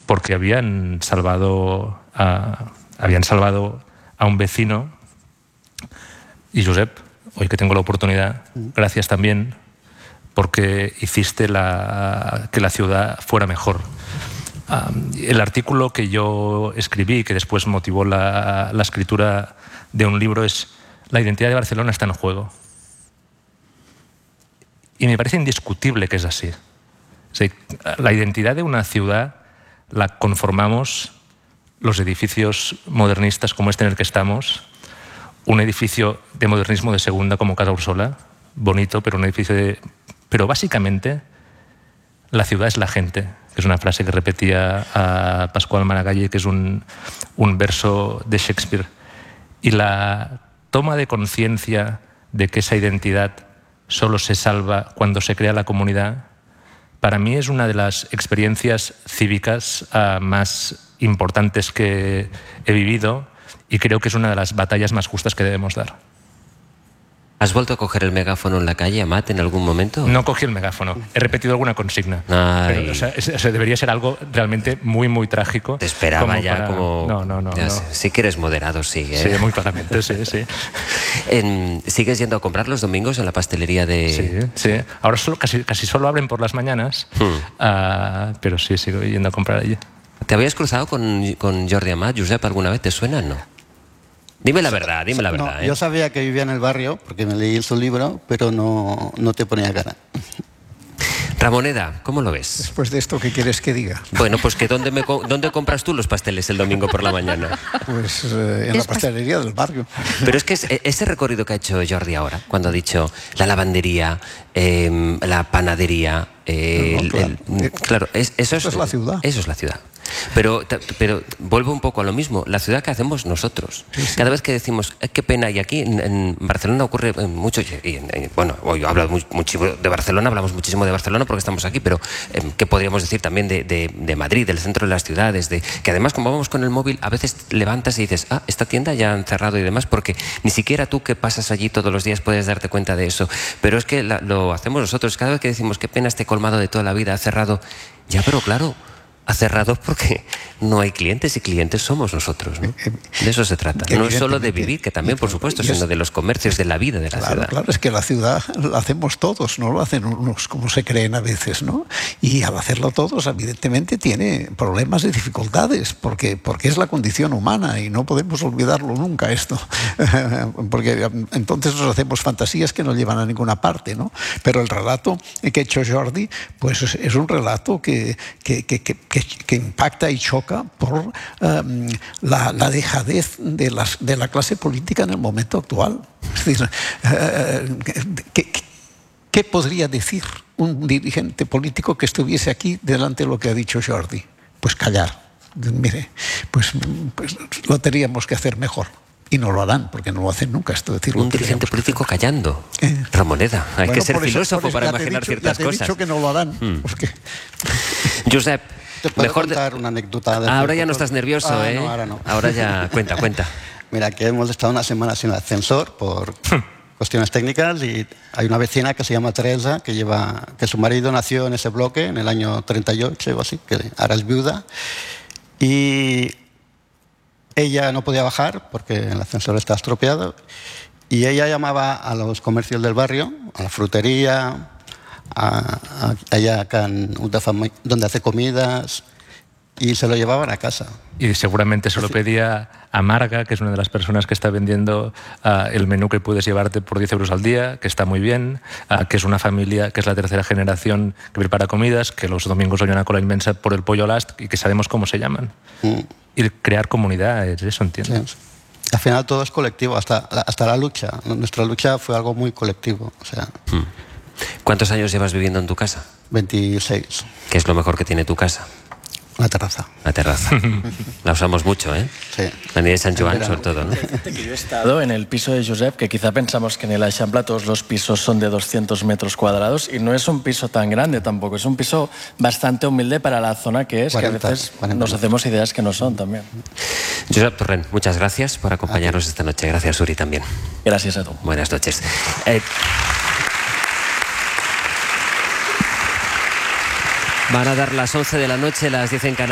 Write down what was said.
porque habían salvado a un vecino. Y Josep, hoy que tengo la oportunidad, gracias también, porque hiciste que la ciudad fuera mejor. El artículo que yo escribí, que después motivó la escritura de un libro, es "La identidad de Barcelona está en juego". Y me parece indiscutible que es así. O sea, la identidad de una ciudad la conformamos los edificios modernistas como este en el que estamos, un edificio de modernismo de segunda como Casa Úrsula, bonito, pero un edificio de... Pero básicamente la ciudad es la gente, que es una frase que repetía a Pascual Maragall, que es un verso de Shakespeare. Y la toma de conciencia de que esa identidad solo se salva cuando se crea la comunidad, para mí es una de las experiencias cívicas más importantes que he vivido, y creo que es una de las batallas más justas que debemos dar. ¿Has vuelto a coger el megáfono en la calle, Amat, en algún momento? No cogí el megáfono. He repetido alguna consigna. Pero, o sea, debería ser algo realmente muy, muy trágico. Te esperaba ya como... No. Sí que eres moderado, sigue. Sí, muy claramente, sí. ¿Sigues yendo a comprar los domingos en la pastelería de...? Sí. Ahora casi solo abren por las mañanas, pero sí, sigo yendo a comprar allí. ¿Te habías cruzado con Jordi Amat, Josep, alguna vez? ¿Te suena? No. Dime la verdad, No, yo sabía que vivía en el barrio, porque me leí su libro, pero no te ponía cara. Ramoneda, ¿cómo lo ves? Después de esto, ¿qué quieres que diga? Bueno, pues que ¿dónde compras tú los pasteles el domingo por la mañana? Pues en la pastelería del barrio. Pero es que ese recorrido que ha hecho Jordi ahora, cuando ha dicho la lavandería, la panadería... claro, eso es la ciudad. Eso es la ciudad. Pero vuelvo un poco a lo mismo, la ciudad que hacemos nosotros. Sí. Cada vez que decimos, qué pena, y aquí en Barcelona ocurre mucho, bueno, hoy hablo muchísimo de Barcelona, hablamos muchísimo de Barcelona porque estamos aquí, pero ¿qué podríamos decir también de Madrid, del centro de las ciudades? Que además, como vamos con el móvil, a veces levantas y dices, esta tienda ya han cerrado y demás, porque ni siquiera tú que pasas allí todos los días puedes darte cuenta de eso. Pero es que lo hacemos nosotros. Cada vez que decimos, qué pena, este colmado de toda la vida ha cerrado, ya, pero claro, ha cerrado porque no hay clientes, y clientes somos nosotros, ¿no? De eso se trata. No es solo de vivir, que también, por supuesto, sino de los comercios, de la vida de la ciudad. Claro, es que la ciudad la hacemos todos, no lo hacen unos como se creen a veces, ¿no? Y al hacerlo todos, evidentemente, tiene problemas y dificultades, porque es la condición humana y no podemos olvidarlo nunca esto. Porque entonces nos hacemos fantasías que no llevan a ninguna parte, ¿no? Pero el relato que ha hecho Jordi, pues es un relato que impacta y choca por la dejadez de la clase política en el momento actual. Es decir, ¿qué podría decir un dirigente político que estuviese aquí delante de lo que ha dicho Jordi? Pues callar. Mire, pues lo tendríamos que hacer mejor. Y no lo harán, porque no lo hacen nunca. Esto decirlo, un dirigente político callando. Ramoneda, hay que ser filósofo para imaginar ciertas cosas. Ya te he dicho que no lo harán. Porque... Josep, ¿te puedo contar una anécdota? Ahora ya no estás nervioso, ¿eh? No, ahora no. Ahora ya, cuenta. Mira, que hemos estado una semana sin ascensor por cuestiones técnicas, y hay una vecina que se llama Teresa, que su marido nació en ese bloque en el año 38 o así, que ahora es viuda, y ella no podía bajar porque el ascensor está estropeado, y ella llamaba a los comercios del barrio, a la frutería, allá acá donde hace comidas, y se lo llevaban a casa. Y seguramente se lo pedía a Marga, que es una de las personas que está vendiendo el menú que puedes llevarte por 10 euros al día, que está muy bien, que es una familia, que es la tercera generación que prepara comidas, que los domingos hay una cola inmensa por el pollo last y que sabemos cómo se llaman. Y crear comunidad, eso entiendo. Sí. Al final todo es colectivo, hasta la lucha. Nuestra lucha fue algo muy colectivo. O sea. ¿Cuántos años llevas viviendo en tu casa? 26. ¿Qué es lo mejor que tiene tu casa? La terraza. La terraza. La usamos mucho, ¿eh? Sí. La de San Joan, sobre todo, ¿no? Que yo he estado en el piso de Josep, que quizá pensamos que en el Eixample todos los pisos son de 200 metros cuadrados, y no es un piso tan grande tampoco, es un piso bastante humilde para la zona que es, 40, que a veces 40. Nos hacemos ideas que no son también. Josep Torrent, muchas gracias por acompañarnos esta noche. Gracias, Uri, también. Gracias a tú. Buenas noches. Van a dar las 11 de la noche, las 10 en Canarias.